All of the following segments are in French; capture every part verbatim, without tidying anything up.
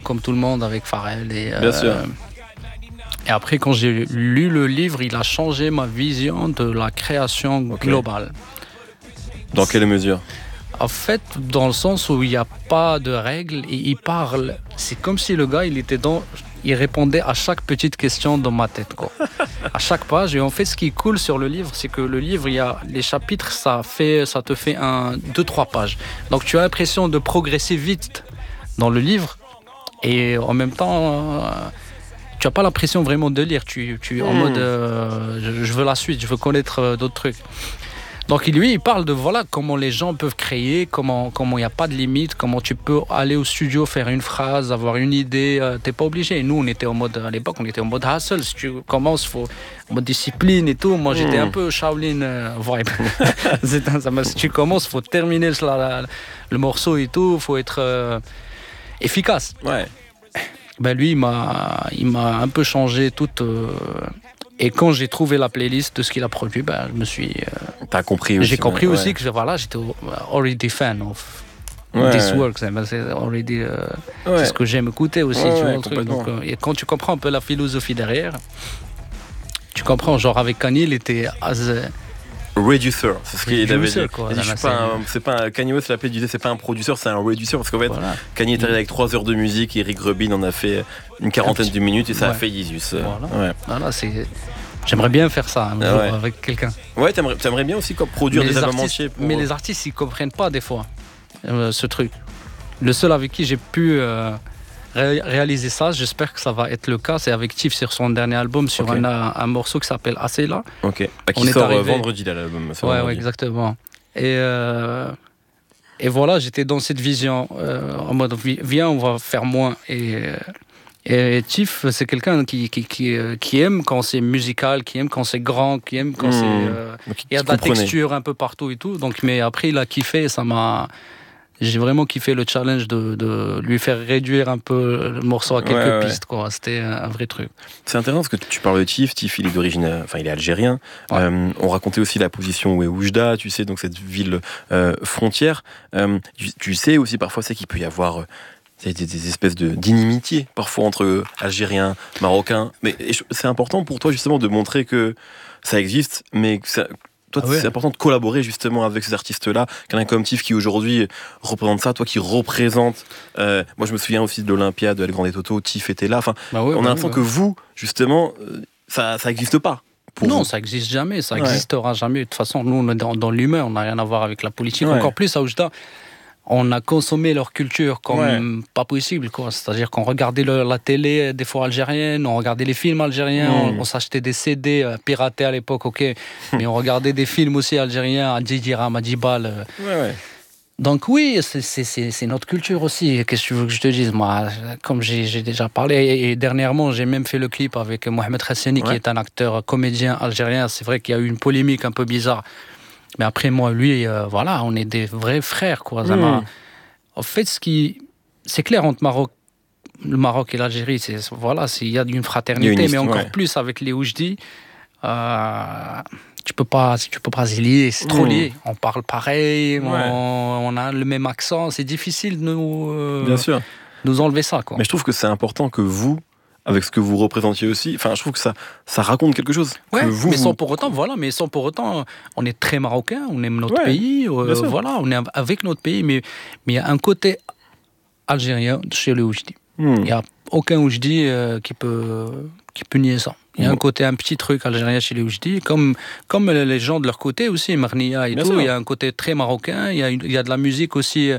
comme tout le monde avec Pharrell. Et, Bien sûr. Et après, quand j'ai lu le livre, il a changé ma vision de la création okay. globale. Dans quelle mesure ? En fait, dans le sens où il n'y a pas de règles et il parle. C'est comme si le gars, il était dans, il répondait à chaque petite question dans ma tête, quoi. À chaque page. Et en fait, ce qui est cool sur le livre, c'est que le livre, il y a les chapitres, ça fait, ça te fait un, deux, trois pages. Donc, tu as l'impression de progresser vite dans le livre et en même temps. Euh, Tu n'as pas l'impression vraiment de lire. Tu, tu es en mmh. mode, euh, je, je veux la suite, je veux connaître euh, d'autres trucs. Donc lui, il parle de voilà comment les gens peuvent créer, comment comment il n'y a pas de limite, comment tu peux aller au studio faire une phrase, avoir une idée. Euh, t'es pas obligé. Nous, on était en mode à l'époque, on était en mode hustle. Si tu commences, faut en mode discipline et tout. Moi, j'étais mmh. un peu Shaolin euh, vibe. Si tu commences, faut terminer la, la, le morceau et tout. Faut être euh, efficace. Ouais. Ben lui, il m'a, il m'a un peu changé toute. Euh, et quand j'ai trouvé la playlist de ce qu'il a produit, ben je me suis. Euh, T'as compris aussi. J'ai compris ouais. aussi que voilà, j'étais already fan of ouais, this ouais. work. C'est already. Euh, ouais. C'est ce que j'aime écouter aussi. Ouais, tu vois, ouais, le truc. Donc, euh, et quand tu comprends un peu la philosophie derrière, tu comprends. Genre avec Kanye, il était as. Reducer, c'est ce qu'il avait dit. Quoi, il dit je suis pas un, c'est pas un, Kanye West l'appelait, disait c'est pas un producteur, c'est un reducer parce qu'en fait voilà. Kanye est arrivé avec trois heures de musique, et Rick Rubin en a fait une quarantaine de minutes et ça ouais. a fait Yeezus. Voilà. Ouais. Voilà, c'est. J'aimerais bien faire ça un jour ouais. avec quelqu'un. Ouais, t'aimerais, t'aimerais bien aussi quoi, produire mais des albums entiers. Pour... Mais les artistes ils comprennent pas des fois euh, ce truc. Le seul avec qui j'ai pu euh, ré- réaliser ça, j'espère que ça va être le cas, c'est avec Tiff sur son dernier album sur okay. un, un morceau qui s'appelle Assez là. Ok. Bah, qui on sort arrivé... vendredi là l'album. Ouais, vendredi. ouais, exactement. Et euh, et voilà, j'étais dans cette vision euh, en mode viens, on va faire moins et euh, Et Tiff, c'est quelqu'un qui, qui, qui, qui aime quand c'est musical, qui aime quand c'est grand, qui aime quand mmh. c'est. Euh, il y a de la texture un peu partout et tout. Donc, mais après, il a kiffé, ça m'a. J'ai vraiment kiffé le challenge de, de lui faire réduire un peu le morceau à quelques ouais, ouais. pistes, quoi. C'était un vrai truc. C'est intéressant parce que tu parles de Tiff. Tiff, il est d'origine, enfin, il est algérien. Ouais. Euh, on racontait aussi la position où est Oujda, tu sais, donc cette ville euh, frontière. Euh, tu, tu sais aussi parfois, c'est qu'il peut y avoir. C'est des, des espèces de, d'inimitié, parfois entre Algériens, Marocains. Mais c'est important pour toi, justement, de montrer que ça existe, mais que ça, toi, ah ouais. c'est important de collaborer, justement, avec ces artistes-là. Quelqu'un comme Tiff qui, aujourd'hui, représente ça, toi qui représente... Euh, moi, je me souviens aussi de l'Olympia, de El Grande Toto, Tiff était là. Enfin, bah ouais, on a bah l'impression ouais. que vous, justement, ça n'existe pas. Non, vous. ça n'existe jamais, ça n'existera ouais. jamais. De toute façon, nous, on est dans, dans l'humain, on n'a rien à voir avec la politique. Ouais. Encore plus à Oujda. On a consommé leur culture comme ouais. pas possible, quoi. C'est-à-dire qu'on regardait le, la télé des fois algérienne, on regardait les films algériens, mmh. on, on s'achetait des C D euh, piratés à l'époque, ok. Mais on regardait des films aussi algériens, à Djidiram, à Djibal. Euh. Ouais, ouais. Donc oui, c'est, c'est, c'est, c'est notre culture aussi. Qu'est-ce que tu veux que je te dise ? Moi, comme j'ai, j'ai déjà parlé, et, et dernièrement, j'ai même fait le clip avec Mohamed Hassani, ouais. qui est un acteur comédien algérien. C'est vrai qu'il y a eu une polémique un peu bizarre. Mais après, moi, lui, euh, voilà, on est des vrais frères, quoi. Mmh. En fait, ce qui... c'est clair entre Maroc, le Maroc et l'Algérie, c'est, voilà, c'est, il y a une fraternité, une mais encore ouais. plus avec les Oujdi. Euh, tu peux pas, tu peux pas se lier, c'est trop mmh. lié. On parle pareil, ouais. on, on a le même accent, c'est difficile de nous, euh, Bien sûr. nous enlever ça, quoi. Mais je trouve que c'est important que vous, avec ce que vous représentiez aussi, enfin, je trouve que ça, ça raconte quelque chose. Ouais, que vous, mais sans vous... pour autant, voilà, mais sans pour autant, on est très marocain, on aime notre ouais, pays, euh, voilà, on est avec notre pays, mais mais il y a un côté algérien chez les Oujdi. Hmm. Il y a aucun Oujdi euh, qui peut qui peut nier ça. Il y a un côté, un petit truc algérien chez les Oujdi, comme, comme les gens de leur côté aussi, Marnia et Bien tout. Sûr. Il y a un côté très marocain, il y a, il y a de la musique aussi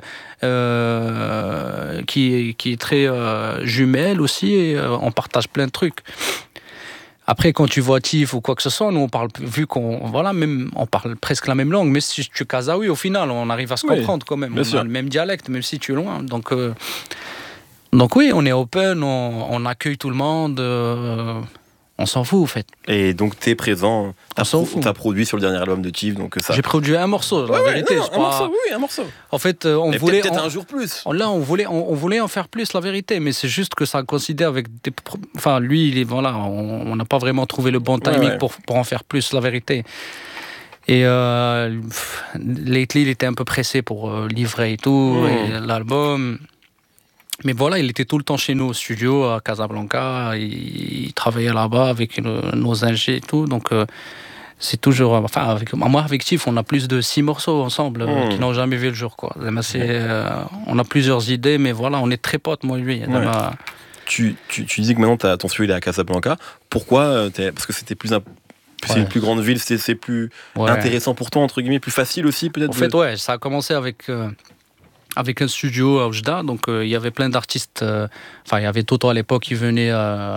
euh, qui, qui est très euh, jumelle aussi, et, euh, on partage plein de trucs. Après, quand tu vois Tiff ou quoi que ce soit, nous, on parle, vu qu'on, voilà, même, on parle presque la même langue, mais si tu es kazaoui, au final, on arrive à se comprendre oui, quand même. On sûr. a le même dialecte, même si tu es loin. Donc, euh, donc oui, on est open, on, on accueille tout le monde. Euh, On s'en fout, en fait. Et donc, t'es présent, t'as, pro- t'as produit sur le dernier album de Tiff, donc ça... J'ai produit un morceau, la ouais, vérité. Ouais, non, un pas... morceau, oui, un morceau. En fait, euh, on Et voulait... Peut-être, peut-être on... un jour plus. Là, on voulait, on, on voulait en faire plus, la vérité, mais c'est juste que ça coïncidait avec des... Enfin, lui, il est, voilà, on n'a pas vraiment trouvé le bon timing ouais, ouais. Pour, pour en faire plus, la vérité. Et euh, lately, il était un peu pressé pour euh, livrer et tout, mmh. et l'album... Mais voilà, il était tout le temps chez nous au studio à Casablanca. Il, il travaillait là-bas avec le, nos ingés et tout. Donc, euh, c'est toujours. Enfin, avec, moi, avec Tiff, on a plus de six morceaux ensemble mmh. euh, qui n'ont jamais vu le jour, quoi. C'est, euh, on a plusieurs idées, mais voilà, on est très potes, moi et lui. Ouais. Ma... Tu, tu, tu dis que maintenant, t'as, ton studio il est à Casablanca. Pourquoi Parce que c'était plus. Imp... C'est ouais. une plus grande ville, c'est, c'est plus ouais. intéressant pour toi, entre guillemets, plus facile aussi, peut-être. En fait, ouais, ça a commencé avec. Euh, avec un studio à Oujda, donc il euh, y avait plein d'artistes, enfin euh, il y avait Toto à l'époque qui venait euh,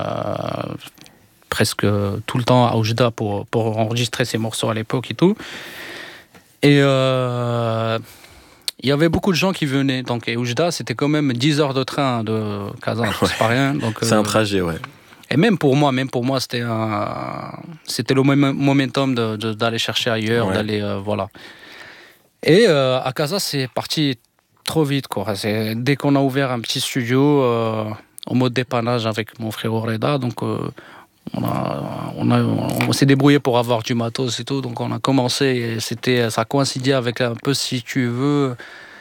presque tout le temps à Oujda pour, pour enregistrer ses morceaux à l'époque et tout. Et il euh, y avait beaucoup de gens qui venaient, donc et Oujda c'était quand même dix heures de train de Casa, ouais. c'est pas rien. Donc, c'est euh, un trajet, ouais. Et même pour moi, même pour moi c'était, un, c'était le momentum de, de, d'aller chercher ailleurs, ouais. d'aller, euh, voilà. Et euh, à Casa c'est parti trop vite, quoi. C'est, dès qu'on a ouvert un petit studio euh, en mode dépannage avec mon frère Reda, donc euh, on, a, on, a, on s'est débrouillé pour avoir du matos et tout, donc on a commencé, et c'était, ça coïncidait avec un peu, si tu veux,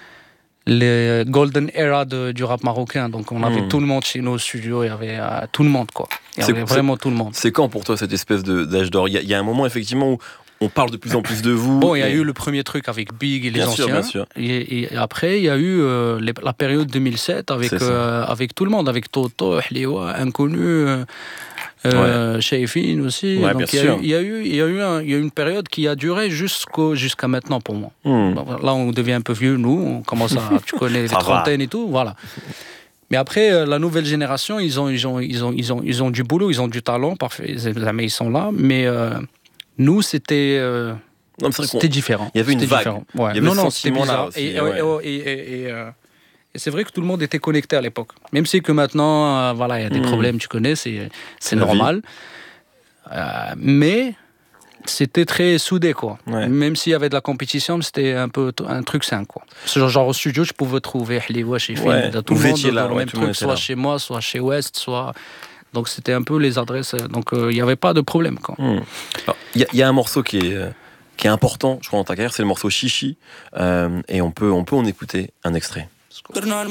les golden era de, du rap marocain, donc on avait mmh. tout le monde chez nous au studio, il y avait euh, tout le monde, quoi. Il y avait c'est, vraiment tout le monde. C'est quand pour toi cette espèce de, d'âge d'or ? Il y, y a un moment effectivement où on parle de plus en plus de vous. Bon, il y a et... eu le premier truc avec Big et les bien anciens. Sûr, bien sûr. Et, et après, il y a eu euh, les, la période deux mille sept avec, euh, avec tout le monde, avec Toto, Hliwa, Inconnu, euh, ouais. Shaifin aussi. Ouais, donc il y, y, y a eu, il y a eu un, il y a eu une période qui a duré jusqu'au, jusqu'à maintenant pour moi. Mm. Là, on devient un peu vieux, nous. On commence à, tu connais, les trentaines et tout, voilà. Mais après, euh, la nouvelle génération, ils ont, ils ont, ils ont, ils ont, ils ont du boulot, ils ont du talent, parfait. Mais ils sont là, mais euh, nous, c'était. Euh, Non, c'était différent. Il y avait une c'était vague. Différent. Ouais. Il y avait non, ce non, c'était bizarre. Aussi, et, ouais. et, et, et, et, euh, et c'est vrai que tout le monde était connecté à l'époque. Même si que maintenant, euh, voilà, il y a des mmh. problèmes, tu connais, c'est, c'est normal. Euh, mais c'était très soudé, quoi. Ouais. Même s'il y avait de la compétition, c'était un peu un truc sain, quoi. Genre, genre au studio, je pouvais trouver Hliwa chez Film, ouais. tout le monde là, dans le ouais, même truc, soit là. chez moi, soit chez West, soit... Donc c'était un peu les adresses. Donc il euh, n'y avait pas de problème, quoi. Il mmh. y, y a un morceau qui est... Euh... qui est important, je crois, dans ta carrière, c'est le morceau Chichi, euh, et on peut, on peut en écouter un extrait.